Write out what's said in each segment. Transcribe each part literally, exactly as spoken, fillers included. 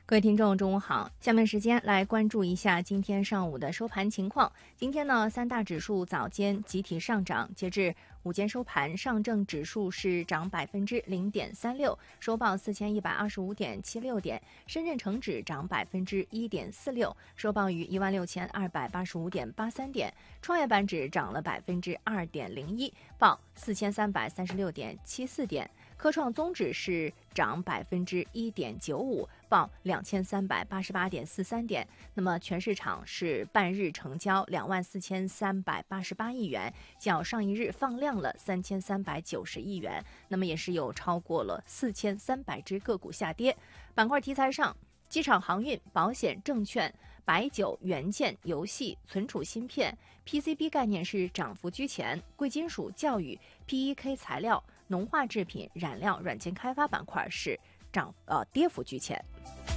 各位听众，中午好。下面时间来关注一下今天上午的收盘情况。今天呢，三大指数早间集体上涨，截至午间收盘，上证指数是涨百分之零点三六，收报四千一百二十五点七六点；深圳成指涨百分之一点四六，收报于一万六千二百八十五点八三点；创业板指涨了百分之二点零一，报四千三百三十六点七四点。科创综指是涨百分之一点九五，报两千三百八十八点四三点。那么全市场是半日成交两万四千三百八十八亿元，较上一日放量了三千三百九十亿元。那么也是有超过了四千三百只个股下跌。板块题材上，机场航运、保险、证券、白酒、元件、游戏、存储芯片、P C B 概念是涨幅居前，贵金属、教育、P E K 材料、农化制品、染料、软件开发板块是涨呃跌幅居前。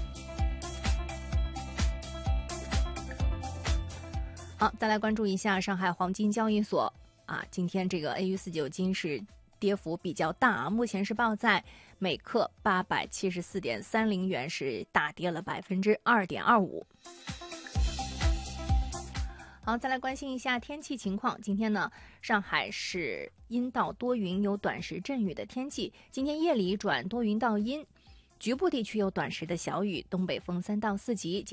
好，再来关注一下上海黄金交易所啊，今天这个 A 四九金是跌幅比较大啊，目前是报在每克八百七十四点三零元，是大跌了百分之二点二五。好，再来关心一下天气情况。今天呢，上海是阴到多云，有短时阵雨的天气。今天夜里转多云到阴，局部地区有短时的小雨，东北风三到四级。